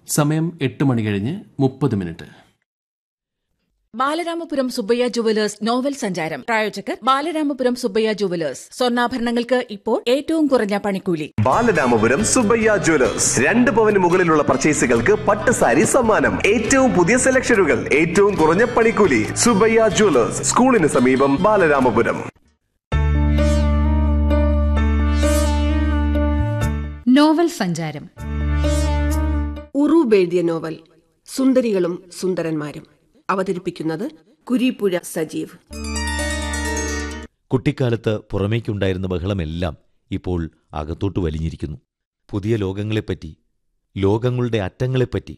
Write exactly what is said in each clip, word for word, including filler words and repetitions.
സമയം എട്ട് മണി കഴിഞ്ഞ് മുപ്പത് minute. Balaramapuram Subbaiah jewellers novel സഞ്ചാരം പ്രായോജകർ ബാലരാമപുരം സുബ്ബയ്യ ജുവലേഴ്സ്. സ്വർണ്ണാഭരണങ്ങൾക്ക് ഇപ്പോൾ ഏറ്റവും കുറഞ്ഞ പണിക്കൂലി. ബാലരാമപുരം സുബ്ബയ്യ ജുവലേഴ്സ്. രണ്ട് പവന് മുകളിലുള്ള പർച്ചേസുകൾക്ക് പട്ടുസാരി സമ്മാനം. ഏറ്റവും പുതിയ സെലക്ഷനുകൾ, ഏറ്റവും കുറഞ്ഞ പണിക്കൂലി. സുബ്ബയ്യ ജുവലേഴ്സ്, സ്കൂളിന് സമീപം, ബാലരാമപുരം. നോവൽ സഞ്ചാരം. ഉറൂബ് എഴുതിയ നോവൽ സുന്ദരികളും സുന്ദരന്മാരും. അവതരിപ്പിക്കുന്നത് കുരീപ്പുഴ സജീവ്. കുട്ടിക്കാലത്ത് പുറമേക്കുണ്ടായിരുന്ന ബഹളമെല്ലാം ഇപ്പോൾ അകത്തോട്ട് വലിഞ്ഞിരിക്കുന്നു. പുതിയ ലോകങ്ങളെപ്പറ്റി, ലോകങ്ങളുടെ അറ്റങ്ങളെപ്പറ്റി,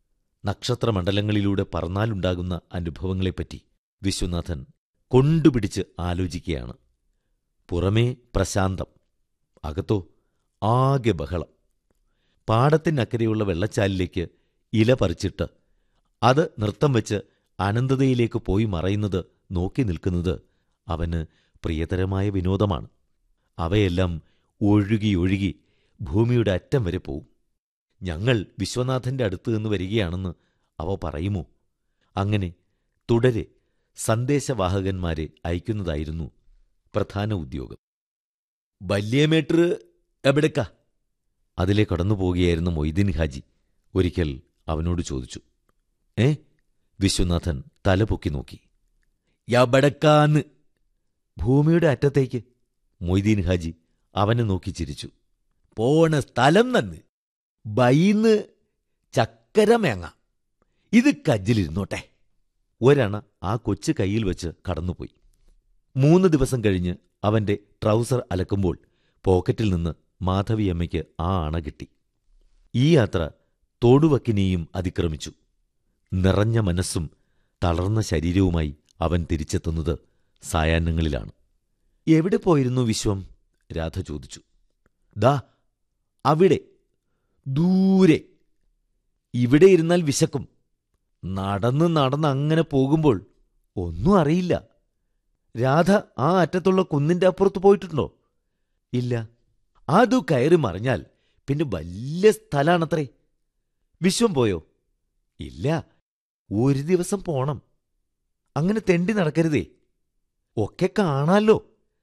നക്ഷത്രമണ്ഡലങ്ങളിലൂടെ പറന്നാലുണ്ടാകുന്ന അനുഭവങ്ങളെപ്പറ്റി വിശ്വനാഥൻ കൊണ്ടുപിടിച്ച് ആലോചിക്കുകയാണ്. പുറമേ പ്രശാന്തം, അകത്തോ ആകെ ബഹളം. പാടത്തിനക്കരെയുള്ള വെള്ളച്ചാലിലേക്ക് ഇല പറിച്ചിട്ട് അത് നൃത്തം വെച്ച് അനന്തതയിലേക്ക് പോയി മറയുന്നത് നോക്കി നിൽക്കുന്നത് അവന് പ്രിയതരമായ വിനോദമാണ്. അവയെല്ലാം ഒഴുകി ഒഴുകി ഭൂമിയുടെ അറ്റം വരെ പോവും. ഞങ്ങൾ വിശ്വനാഥന്റെ അടുത്ത് നിന്ന് വരികയാണെന്ന് അവ പറയുമോ? അങ്ങനെ തുടരെ സന്ദേശവാഹകന്മാരെ അയക്കുന്നതായിരുന്നു പ്രധാന ഉദ്യോഗം. വല്യമേട്ടർ എവിടക്ക? അതിലെ കടന്നു പോവുകയായിരുന്ന മൊയ്തീൻ ഹാജി ഒരിക്കൽ അവനോട് ചോദിച്ചു. ഏ? വിശ്വനാഥൻ തലപൊക്കി നോക്കി. യബടക്കാന്ന്. ഭൂമിയുടെ അറ്റത്തേക്ക്. മൊയ്തീൻ ഹാജി അവനെ നോക്കി ചിരിച്ചു. പോണ സ്ഥലം നന്ന്. ബൈന്ന് ചക്കരമേങ്ങ. ഇത് കജ്ജിലിരുന്നോട്ടെ. ഒരണ ആ കൊച്ചു കൈയിൽ വെച്ച് കടന്നുപോയി. മൂന്ന് ദിവസം കഴിഞ്ഞ് അവന്റെ ട്രൗസർ അലക്കുമ്പോൾ പോക്കറ്റിൽ നിന്ന് മാധവിയമ്മയ്ക്ക് ആ അണ കിട്ടി. ഈ യാത്ര തോടുവക്കിനെയും അതിക്രമിച്ചു. നിറഞ്ഞ മനസ്സും തളർന്ന ശരീരവുമായി അവൻ തിരിച്ചെത്തുന്നത് സായാഹ്നങ്ങളിലാണ്. എവിടെ പോയിരുന്നു വിശ്വം? രാധ ചോദിച്ചു. ദാ അവിടെ, ദൂരെ. ഇവിടെ ഇരുന്നാൽ വിശക്കും. നടന്ന് നടന്ന് അങ്ങനെ പോകുമ്പോൾ ഒന്നും അറിയില്ല. രാധ ആ അറ്റത്തുള്ള കുന്നിന്റെ അപ്പുറത്ത് പോയിട്ടുണ്ടോ? ഇല്ല. അതു കയറി മറിഞ്ഞാൽ പിന്നെ വലിയ സ്ഥലാണത്രേ. വിശ്വം പോയോ? ഇല്ല. ഒരു ദിവസം പോണം. അങ്ങനെ തെണ്ടി നടക്കരുതേ. ഒക്കെ കാണാലോ.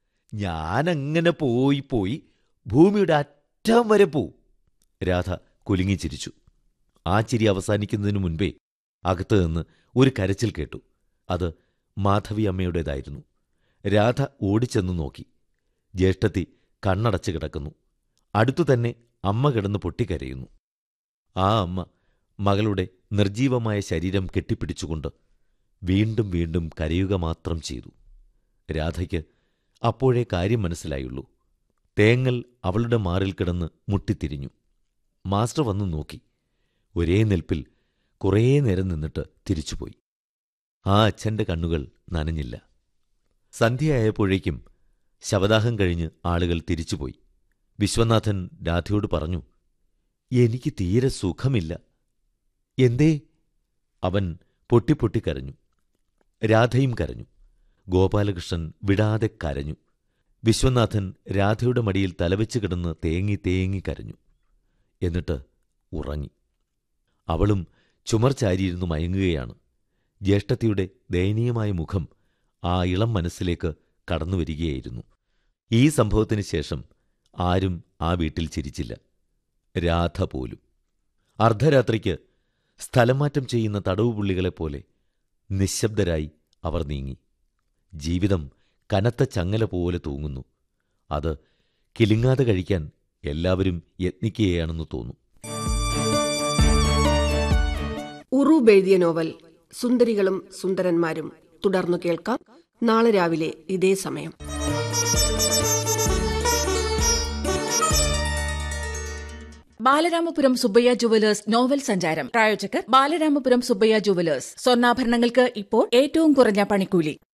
ഞാനങ്ങനെ പോയി പോയി ഭൂമിയുടെ അറ്റം വരെ പോവും. രാധ കുലുങ്ങിച്ചിരിച്ചു. ആ ചിരി അവസാനിക്കുന്നതിനു മുൻപേ അകത്ത് നിന്ന് ഒരു കരച്ചിൽ കേട്ടു. അത് മാധവി അമ്മയുടേതായിരുന്നു. രാധ ഓടിച്ചെന്നു നോക്കി. ജ്യേഷ്ഠത്തി കണ്ണടച്ചു കിടക്കുന്നു. അടുത്തുതന്നെ അമ്മ കിടന്ന് പൊട്ടിക്കരയുന്നു. ആ അമ്മ മകളുടെ നിർജീവമായ ശരീരം കെട്ടിപ്പിടിച്ചുകൊണ്ട് വീണ്ടും വീണ്ടും കരയുക മാത്രം ചെയ്തു. രാധയ്ക്ക് അപ്പോഴേ കാര്യം മനസ്സിലായുള്ളൂ. തേങ്ങൽ അവളുടെ മാറിൽ കിടന്ന് മുട്ടിത്തിരിഞ്ഞു. മാസ്റ്റർ വന്നു നോക്കി. ഒരേ നിൽപ്പിൽ കുറേ നേരം നിന്നിട്ട് തിരിച്ചുപോയി. ആ അച്ഛന്റെ കണ്ണുകൾ നനഞ്ഞില്ല. സന്ധ്യയായപ്പോഴേക്കും ശവദാഹം കഴിഞ്ഞ് ആളുകൾ തിരിച്ചുപോയി. വിശ്വനാഥൻ രാധയോട് പറഞ്ഞു, എനിക്ക് തീരെ സുഖമില്ല. എന്തേ? അവൻ പൊട്ടിപ്പൊട്ടിക്കരഞ്ഞു. രാധയും കരഞ്ഞു. ഗോപാലകൃഷ്ണൻ വിടാതെ കരഞ്ഞു. വിശ്വനാഥൻ രാധയുടെ മടിയിൽ തലവെച്ച് കിടന്ന് തേങ്ങി തേങ്ങി കരഞ്ഞു. എന്നിട്ട് ഉറങ്ങി. അവളും ചുമർ ചാരിയിരുന്നു മയങ്ങുകയാണ്. ജ്യേഷ്ഠത്തിയുടെ ദയനീയമായ മുഖം ആ ഇളം മനസ്സിലേക്ക് കടന്നുവരികയായിരുന്നു. ഈ സംഭവത്തിന് ശേഷം ആരും ആ വീട്ടിൽ ചിരിച്ചില്ല. രാധ പോലും. അർദ്ധരാത്രിക്ക് സ്ഥലമാറ്റം ചെയ്യുന്ന തടവുപുള്ളികളെപ്പോലെ നിശ്ശബ്ദരായി അവർ നീങ്ങി. ജീവിതം കനത്ത ചങ്ങല പോലെ തൂങ്ങുന്നു. അത് കിലുങ്ങാതെ കഴിക്കാൻ എല്ലാവരും യത്നിക്കുകയാണെന്ന് തോന്നും. ഉറൂബ് എഴുതിയ നോവൽ സുന്ദരികളും സുന്ദരന്മാരും തുടർന്നു കേൾക്കാം നാളെ രാവിലെ ഇതേ സമയം. ബാലരാമപുരം സുബ്ബയ്യ ജുവലേഴ്സ് നോവൽ സഞ്ചാരം പ്രായോജകർ ബാലരാമപുരം സുബ്ബയ്യ ജുവലേഴ്സ്. സ്വർണ്ണാഭരണങ്ങൾക്ക് ഇപ്പോൾ ഏറ്റവും കുറഞ്ഞ പണിക്കൂലി.